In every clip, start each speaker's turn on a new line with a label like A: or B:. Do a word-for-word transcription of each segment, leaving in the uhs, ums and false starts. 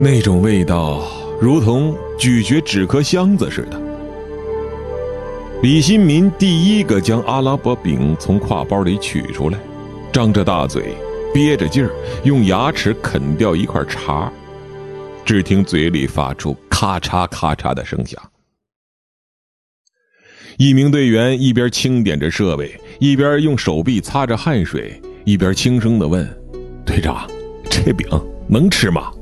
A: 那种味道如同咀嚼纸壳箱子似的。李新民第一个将阿拉伯饼从挎包里取出来，张着大嘴，憋着劲儿，用牙齿啃掉一块茶，只听嘴里发出咔嚓咔嚓的声响。一名队员一边清点着设备，一边用手臂擦着汗水，一边轻声地问：队长，这饼能吃吗？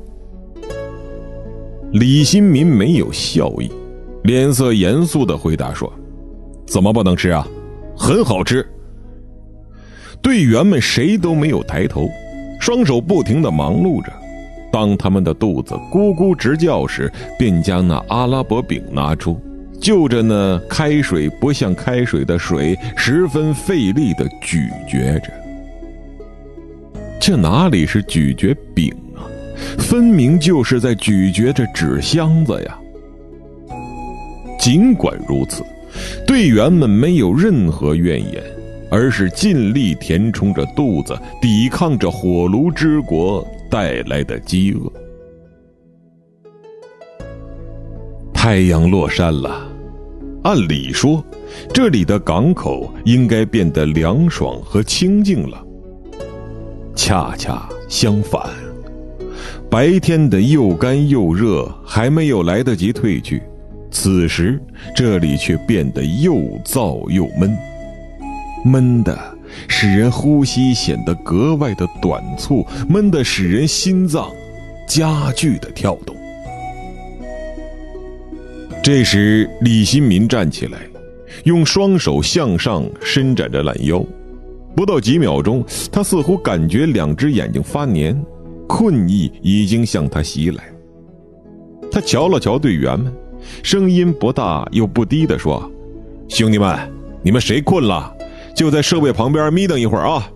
A: 李新民没有笑意，脸色严肃地回答说：怎么不能吃啊？很好吃。队员们谁都没有抬头，双手不停地忙碌着。当他们的肚子咕咕直叫时，便将那阿拉伯饼拿出，就着那开水不像开水的水，十分费力地咀嚼着。这哪里是咀嚼饼啊，分明就是在咀嚼着纸箱子呀！尽管如此，队员们没有任何怨言，而是尽力填充着肚子，抵抗着火炉之国带来的饥饿。太阳落山了，按理说，这里的港口应该变得凉爽和清静了。恰恰相反，白天的又干又热还没有来得及褪去，此时这里却变得又燥又闷，闷的使人呼吸显得格外的短促，闷的使人心脏加剧的跳动。这时李新民站起来，用双手向上伸展着懒腰，不到几秒钟，他似乎感觉两只眼睛发黏，困意已经向他袭来。他瞧了瞧队员们，声音不大又不低地说：兄弟们，你们谁困了，就在设备旁边眯瞪一会儿啊！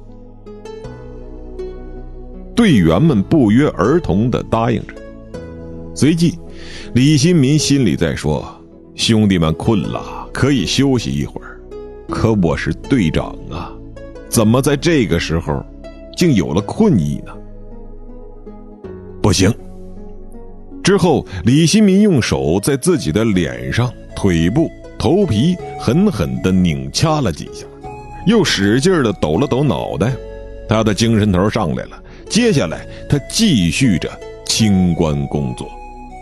A: 队员们不约而同地答应着。随即李新民心里在说：兄弟们困了，可以休息一会儿，可我是队长啊，怎么在这个时候竟有了困意呢？不行！之后李新民用手在自己的脸上、腿部、头皮狠狠地拧掐了几下，又使劲地抖了抖脑袋，他的精神头上来了。接下来他继续着清关工作。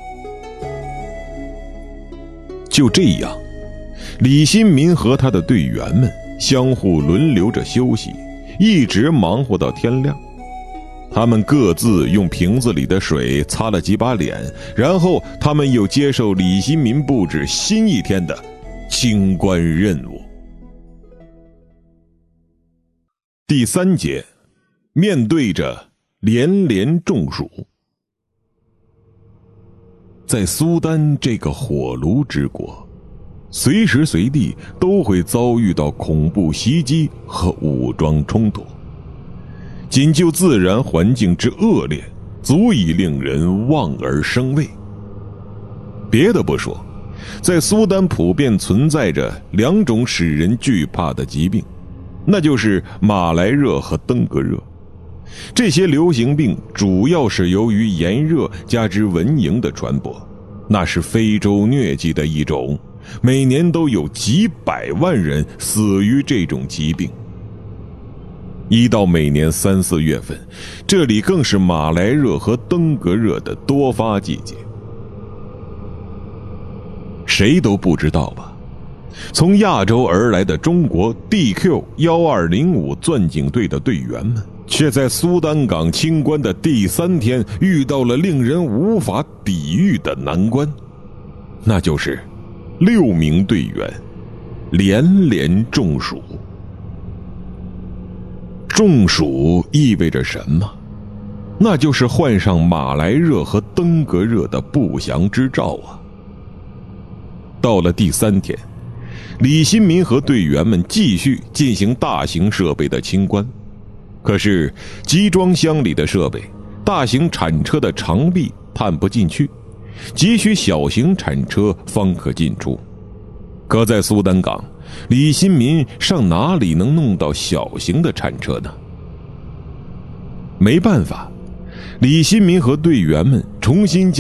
A: 就这样，李新民和他的队员们相互轮流着休息，一直忙活到天亮。他们各自用瓶子里的水擦了几把脸，然后他们又接受李新民布置新一天的清关任务。第三节，面对着连连中暑。在苏丹这个火炉之国，随时随地都会遭遇到恐怖袭击和武装冲突。仅就自然环境之恶劣，足以令人望而生畏。别的不说，在苏丹普遍存在着两种使人惧怕的疾病，那就是马来热和登革热。这些流行病主要是由于炎热加之蚊蝇的传播，那是非洲疟疾的一种，每年都有几百万人死于这种疾病。一到每年三四月份，这里更是马来热和登革热的多发季节。谁都不知道吧，从亚洲而来的中国 D Q 一二零五 钻井队的队员们，却在苏丹港清关的第三天遇到了令人无法抵御的难关，那就是六名队员连连中暑。中暑意味着什么？那就是患上马来热和登革热的不祥之兆啊！到了第三天，李新民和队员们继续进行大型设备的清关。可是集装箱里的设备，大型铲车的长臂探不进去，急需小型铲车方可进出。可在苏丹港，李新民上哪里能弄到小型的铲车呢？没办法， 李新民和队员们重新将